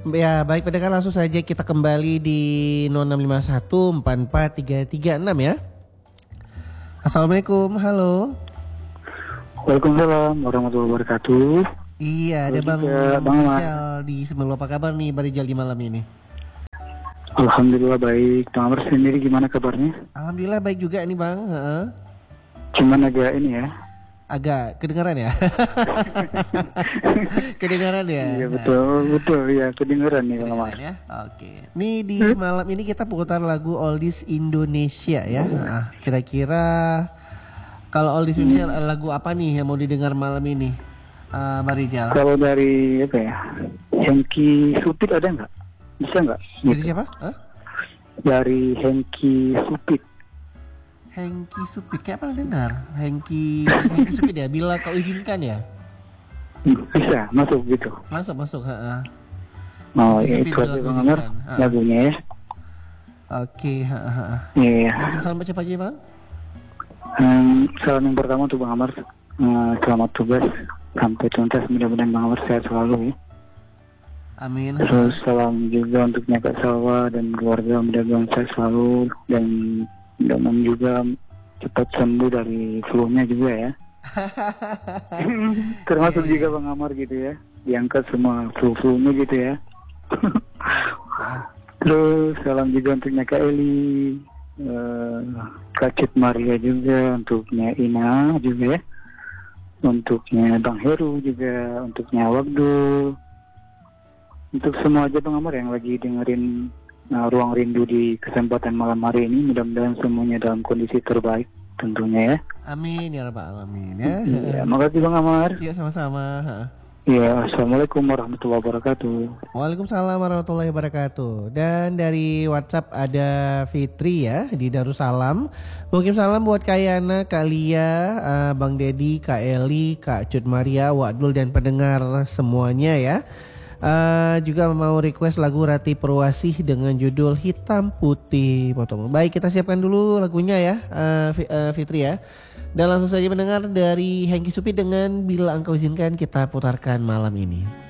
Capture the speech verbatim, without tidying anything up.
Ya, baik pendengar, langsung saja kita kembali di nol enam lima satu empat empat tiga tiga enam ya. Assalamualaikum, halo. Waalaikumsalam warahmatullahi wabarakatuh. Iya, ada Bang Rijal di Semeru. Apa kabar nih Bang Rijal di malam ini? Alhamdulillah baik. Bang Amar sendiri gimana kabarnya? Alhamdulillah baik juga nih Bang. Heeh. Cuman agak ini ya. Agak kedengaran ya? Kedengaran ya? Iya betul, betul ya kedengaran nih Bang Amar. Ya? Oke. Nih di malam ini kita putar lagu Oldies Indonesia ya. Nah, kira-kira kalau Oldies Indonesia hmm. lagu apa nih yang mau didengar malam ini, uh, Bang Rijal? Kalau dari apa ya? Hengki Supit ada nggak? Bisa nggak? Dari gitu. siapa? Huh? Dari Hengki Supit. Hengki Supit, kayak pernah dengar. Hengki, Hengki Supit ya. Bila kau izinkan ya. Bisa masuk gitu. Masuk masuk. Ha-ha. Oh ya itu aja Bang Amar lagunya ya. Oke. Iya. Salam baca aja Bang. Um, salam yang pertama untuk Bang Amar. Uh, selamat tugas sampai tuntas, mudah-mudahan Bang Amar sehat selalu ya. Amin. Terus salam juga untuk Nyakak Salwa dan keluarga, mudah-mudahan sehat selalu dan mudah-mudahan juga cepat sembuh dari flu-nya juga ya. Termasuk yeah, juga Bang Amar gitu ya, diangkat semua flu-flu-nya gitu ya. Terus salam juga untuk Nyakak Eli, uh, Kak Cut Maria juga, untuknya Ina juga ya, untuknya Bang Heru juga, untuknya Wagdo, untuk semua aja Bang Amar yang lagi dengerin Nah, Ruang Rindu di kesempatan malam hari ini, mudah-mudahan semuanya dalam kondisi terbaik tentunya ya. Amin ya rabbal alamin ya. Iya, makasih Bang Amar. Iya sama-sama. Iya, assalamualaikum warahmatullahi wabarakatuh. Waalaikumsalam warahmatullahi wabarakatuh. Dan dari WhatsApp ada Fitri ya di Darussalam. Mungkin salam buat Kak Yana, Kak Lia, uh, Bang Dedi, Kak Eli, Kak Cut Maria, Wadul dan pendengar semuanya ya. Uh, juga mau request lagu Rati Perwasih dengan judul Hitam Putih Potong. Baik, kita siapkan dulu lagunya ya, uh, uh, Fitri ya. Dan langsung saja mendengar dari Hengki Supit dengan Bila Engkau Izinkan, kita putarkan malam ini.